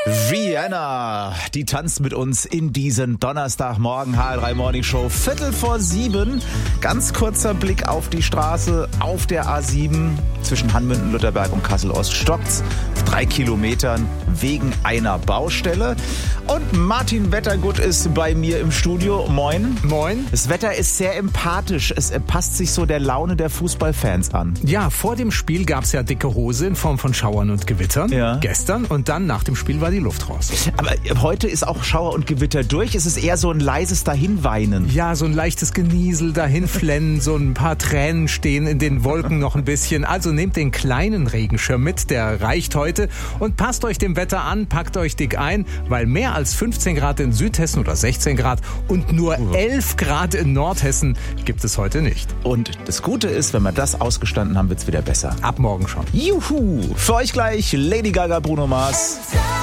Rihanna, die tanzt mit uns in diesen Donnerstagmorgen HR3 Morning Show, 6:45. Ganz kurzer Blick auf die Straße auf der A7 zwischen Hanmünden, Lutherberg und Kassel-Ost. Stockt's auf 3 Kilometern wegen einer Baustelle. Und Martin Wettergut ist bei mir im Studio. Moin. Moin. Das Wetter ist sehr empathisch. Es passt sich so der Laune der Fußballfans an. Ja, vor dem Spiel gab's ja dicke Hose in Form von Schauern und Gewittern. Ja. Gestern und dann nach dem Spiel war die Luft raus. Aber heute ist auch Schauer und Gewitter durch. Es ist eher so ein leises Dahinweinen. Ja, so ein leichtes Geniesel, dahinflennen, so ein paar Tränen stehen in den Wolken noch ein bisschen. Also nehmt den kleinen Regenschirm mit, der reicht heute. Und passt euch dem Wetter an, packt euch dick ein, weil mehr als 15 Grad in Südhessen oder 16 Grad und nur 11 Grad in Nordhessen gibt es heute nicht. Und das Gute ist, wenn wir das ausgestanden haben, wird's wieder besser. Ab morgen schon. Juhu! Für euch gleich Lady Gaga, Bruno Mars.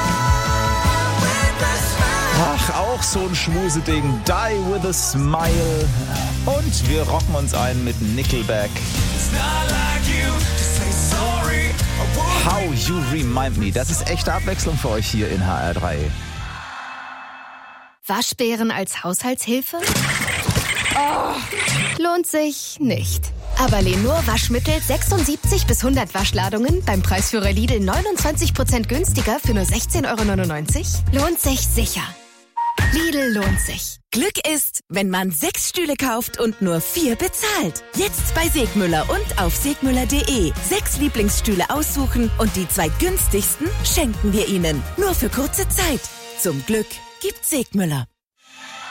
Ach, auch so ein Schmuseding. Die with a Smile. Und wir rocken uns ein mit Nickelback. How You Remind Me. Das ist echte Abwechslung für euch hier in HR3. Waschbären als Haushaltshilfe? Oh, lohnt sich nicht. Aber Lenur Waschmittel 76 bis 100 Waschladungen beim Preisführer Lidl 29% günstiger für nur 16,99 €? Lohnt sich sicher. Lidl lohnt sich. Glück ist, wenn man 6 Stühle kauft und nur 4 bezahlt. Jetzt bei Segmüller und auf segmüller.de. 6 Lieblingsstühle aussuchen und die 2 günstigsten schenken wir Ihnen. Nur für kurze Zeit. Zum Glück gibt Segmüller.